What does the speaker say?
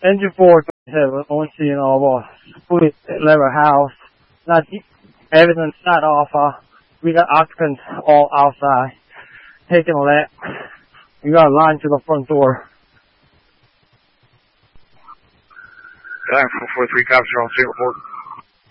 Engine 4 have only seen our split level house. Not everything's not off. We got occupants all outside, taking a lap. We got a line to the front door. Time 443 cops are on state report.